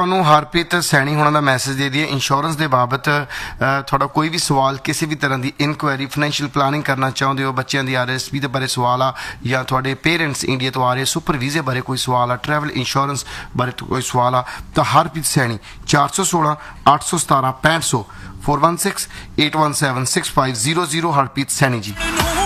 ਤੁਹਾਨੂੰ ਹਰਪ੍ਰੀਤ ਸੈਣੀ ਹੋਣਾ ਦਾ ਮੈਸੇਜ ਦੇ ਦਈਏ ਇੰਸ਼ੋਰੈਂਸ ਦੇ ਬਾਬਤ ਤੁਹਾਡਾ ਕੋਈ ਵੀ ਸਵਾਲ ਕਿਸੇ ਵੀ ਤਰ੍ਹਾਂ ਦੀ ਇਨਕੁਆਇਰੀ ਫਾਈਨੈਂਸ਼ੀਅਲ ਪਲਾਨਿੰਗ ਕਰਨਾ ਚਾਹੁੰਦੇ ਹੋ ਬੱਚਿਆਂ ਦੀ RSP ਦੇ ਬਾਰੇ ਸਵਾਲ ਆ ਜਾਂ ਤੁਹਾਡੇ ਪੇਰੈਂਟਸ ਇੰਡੀਆ ਤੋਂ ਆ ਰਹੇ ਸੁਪਰ ਵੀਜ਼ੇ ਬਾਰੇ ਕੋਈ ਸਵਾਲ ਆ ਟਰੈਵਲ ਇੰਸ਼ੋਰੈਂਸ ਬਾਰੇ ਕੋਈ ਸਵਾਲ ਆ ਤਾਂ ਹਰਪ੍ਰੀਤ ਸੈਣੀ 416 817 6500 416-817-6500 ਹਰਪ੍ਰੀਤ ਸੈਣੀ ਜੀ।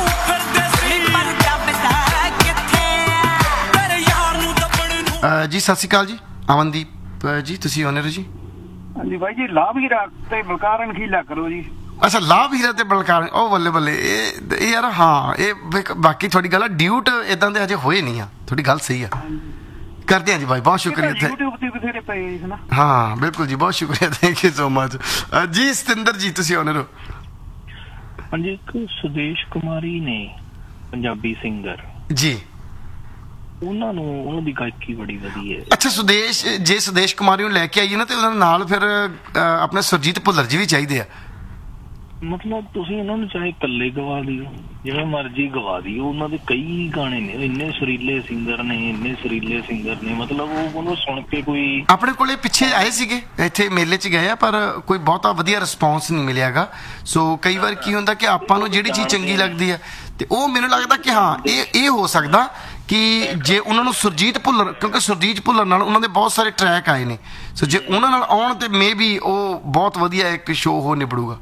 ਜੀ ਸਤਿ ਸ਼੍ਰੀ ਅਕਾਲ ਜੀ ਅਮਨਦੀਪ ਜੀ ਤੁਸੀਂ ਓਨਰ ਜੀ। ਹਾਂਜੀ ਬਾਈ ਜੀ ਲਾਭ ਹੀਰਾ ਤੇ ਬਲਕਾਰਨ ਖੀਲਾ ਕਰੋ ਜੀ। ਅੱਛਾ ਲਾਭ ਹੀਰਾ ਤੇ ਬਲਕਾਰਨ ਉਹ ਬੱਲੇ ਬੱਲੇ ਇਹ ਯਾਰ ਹਾਂ ਇਹ ਬਾਕੀ ਤੁਹਾਡੀ ਗੱਲ ਆ ਡਿਊਟ ਇਦਾਂ ਦੇ ਅਜੇ ਹੋਏ ਨਹੀਂ ਆ ਤੁਹਾਡੀ ਗੱਲ ਸਹੀ ਆ ਕਰਦੇ ਹਾਂ ਜੀ ਭਾਈ ਬਹੁਤ ਸ਼ੁਕਰੀਆ YouTube ਤੇ ਬਥੇਰੇ ਪਏ ਸੀ ਨਾ। ਹਾਂ ਬਿਲਕੁਲ ਜੀ ਬਹੁਤ ਸ਼ੁਕਰੀਆ ਥੈਂਕ ਯੂ ਸੋ ਮਚ ਜੀ ਸਤਿੰਦਰ ਜੀ ਤੁਸੀਂ ਓਨਰ ਹੋ। ਹਾਂਜੀ ਇੱਕ ਸੁਦੇਸ਼ ਕੁਮਾਰੀ ਨੇ ਪੰਜਾਬੀ ਸਿੰਗਰ ਜੀ ਉਹਨਾਂ ਦੀ ਗਾਇਕੀ ਬੜੀ ਵਧੀਆ ਹੈ। ਅੱਛਾ ਸੁਦੇਸ਼ ਕੁਮਾਰੀ ਨੂੰ ਲੈ ਕੇ ਆਈਏ ਨਾ ਤੇ ਉਹਨਾਂ ਨਾਲ ਫਿਰ ਆਪਣੇ ਸੁਰਜੀਤ ਭੁੱਲਰ ਜੀ ਵੀ ਚਾਹੀਦੇ ਆ। ਮਤਲਬ ਤੁਸੀਂ ਇਹਨਾਂ ਨੂੰ ਚਾਹੇ ਇਕੱਲੇ ਗਵਾ ਦਿਓ ਜਿਵੇਂ ਮਰਜ਼ੀ ਗਵਾ ਦਿਓ ਉਹਨਾਂ ਦੇ ਕਈ ਗਾਣੇ ਨੇ ਇੰਨੇ ਸੁਰੀਲੇ ਸਿੰਗਰ ਨੇ ਮਤਲਬ ਉਹਨੂੰ ਸੁਣ ਕੇ ਕੋਈ ਆਪਣੇ ਕੋਲੇ ਪਿੱਛੇ ਆਏ ਸੀਗੇ ਇੱਥੇ ਮੇਲੇ 'ਚ ਗਏ ਆ ਪਰ ਕੋਈ ਬਹੁਤਾ ਵਧੀਆ ਰਿਸਪੌਂਸ ਨਹੀਂ ਮਿਲਿਆਗਾ। ਸੋ ਕਈ ਵਾਰ ਕੀ ਹੁੰਦਾ ਕਿ ਆਪਾਂ ਨੂੰ ਜਿਹੜੀ ਚੀਜ਼ ਚੰਗੀ ਲੱਗਦੀ ਹੈ ਤੇ ਉਹ ਮੈਨੂੰ ਲੱਗਦਾ ਕਿ ਹਾਂ ਇਹ ਹੋ ਸਕਦਾ ਕਿ ਜੇ ਉਹਨਾਂ ਨੂੰ ਸੁਰਜੀਤ ਭੁੱਲਰ ਕਿਉਂਕਿ ਸੁਰਜੀਤ ਭੁੱਲਰ ਨਾਲ ਉਹਨਾਂ ਦੇ ਬਹੁਤ ਸਾਰੇ ਟਰੈਕ ਆਏ ਨੇ ਸੋ ਜੇ ਉਹਨਾਂ ਨਾਲ ਆਉਣ ਤੇ ਮੇ ਬੀ ਉਹ ਬਹੁਤ ਵਧੀਆ ਇੱਕ ਸ਼ੋਅ ਹੋ ਨਿਬੜੂਗਾ।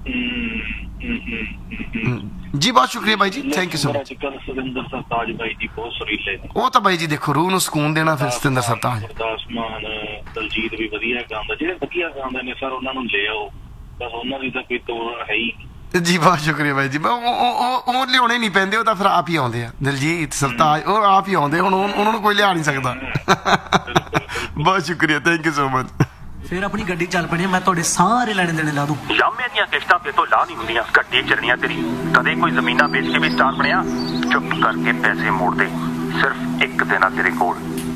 ਜੀ ਬਹੁਤ ਸ਼ੁਕਰੀਆ ਬਾਈ ਜੀ thank you so much. Satinder Sartaj ਬਾਈ ਜੀ ਬਹੁਤ ਸੁਰੀਲੇ ਨੇ ਉਹ ਤਾਂ ਬਾਈ ਜੀ ਦੇਖੋ ਰੂਹ ਨੂੰ ਸਕੂਨ ਦੇਣਾ ਫਿਰ ਸਤਿੰਦਰ ਸਰਤਾਜ ਦਾਸਮਾਨ ਦਲਜੀਤ ਵੀ ਵਧੀਆ ਗਾਉਂਦਾ ਜਿਹੜੇ ਵਧੀਆ ਗਾਉਂਦੇ ਨੇ ਸਰ ਉਹਨਾਂ ਨੂੰ ਲੈ ਆਓ ਬਸ ਉਹਨਾਂ ਦੀ ਤਾਂ ਕੋਈ ਤੋੜ ਹੈ ਹੀ ਜੀ ਬਹੁਤ ਸ਼ੁਕਰੀਆ ਬਾਈ ਜੀ ਉਹ ਲਿਆਉਣੇ ਨਹੀਂ ਪੈਂਦੇ ਉਹ ਤਾਂ ਫਿਰ ਆਪ ਹੀ ਆਉਂਦੇ ਆ ਦਿਲਜੀਤ ਸਰਤਾਜ ਉਹ ਆਪ ਹੀ ਆਉਂਦੇ ਹੁਣ ਉਹਨਾਂ ਨੂੰ ਕੋਈ ਲਿਆ ਨਹੀਂ ਸਕਦਾ ਬਹੁਤ ਸ਼ੁਕਰੀਆ ਥੈਂਕ ਯੂ ਸੋ ਮਚ। ਫਿਰ ਆਪਣੀ ਗੱਡੀ ਚੱਲ ਪਣੀ ਮੈਂ ਤੁਹਾਡੇ ਸਾਰੇ ਲੈਣੇ ਦੇਣੇ ਲਾ ਦੂੰ। ਯਾਮੇ ਦੀਆਂ ਕਿਸ਼ਤਾਂ ਤੇ ਤੋਂ ਲਾ ਨਹੀਂ ਹੁੰਦੀਆਂ ਗੱਡੀ ਚੜਨੀਆਂ ਤੇਰੀ ਕਦੇ ਕੋਈ ਜ਼ਮੀਨਾਂ ਵੇਚ ਕੇ ਵੀ ਸਟਾਰ ਬਣਿਆ ਚੁੱਪ ਕਰਕੇ ਪੈਸੇ ਮੋੜ ਦੇ ਸਿਰਫ ਇੱਕ ਦਿਨ ਆ ਤੇਰੇ ਕੋਲ